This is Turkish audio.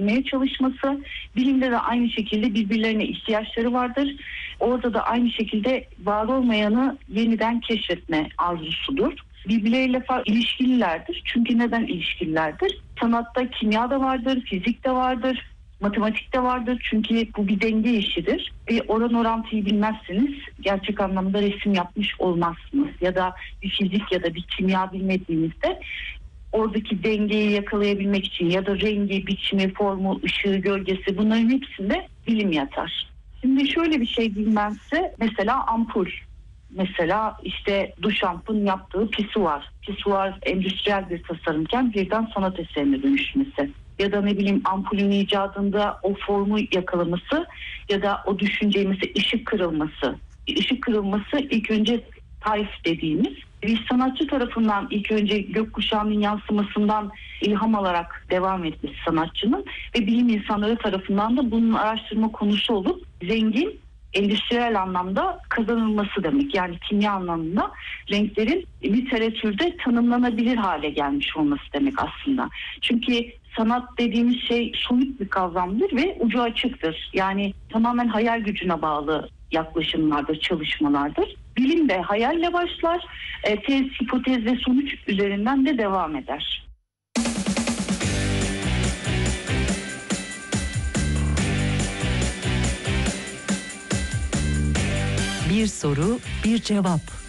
geliştirmeye çalışması, bilimde de aynı şekilde birbirlerine ihtiyaçları vardır. Orada da aynı şekilde var olmayanı yeniden keşfetme arzusudur. Birbirleriyle ilişkililerdir. Çünkü neden ilişkililerdir? Sanatta kimya da vardır, fizik de vardır, matematik de vardır. Çünkü bu bir denge işidir. Bir oran orantıyı bilmezseniz gerçek anlamda resim yapmış olmazsınız. Ya da bir fizik ya da bir kimya bilmediğinizde oradaki dengeyi yakalayabilmek için ya da rengi, biçimi, formu, ışığı, gölgesi, bunların hepsinde bilim yatar. Şimdi şöyle bir şey diyeyim ben size. Mesela ampul. Mesela işte Duchamp'ın yaptığı pisuar. Pisuar endüstriyel bir tasarımken birden sanat eserine dönüşmesi. Ya da ne bileyim ampulün icadında o formu yakalaması ya da o düşünceyi, mesela ışık kırılması. Işık kırılması ilk önce Taif dediğimiz bir sanatçı tarafından ilk önce gökkuşağının yansımasından ilham alarak devam etmesi sanatçının ve bilim insanları tarafından da bunun araştırma konusu olup zengin endüstriyel anlamda kazanılması demek. Yani kimya anlamında renklerin literatürde tanımlanabilir hale gelmiş olması demek aslında. Çünkü sanat dediğimiz şey soyut bir kavramdır ve ucu açıktır. Yani tamamen hayal gücüne bağlı yaklaşımlardır, çalışmalardır. Bilim de hayalle başlar, tez, hipotez ve sonuç üzerinden de devam eder. Bir soru, bir cevap.